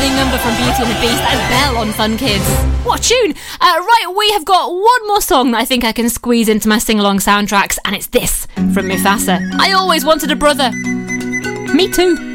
opening number from Beauty and the Beast. That's Belle on Fun Kids. What a tune! Right, we have got one more song that I think I can squeeze into my sing-along soundtracks, and it's this from Mufasa. I always wanted a brother. Me too.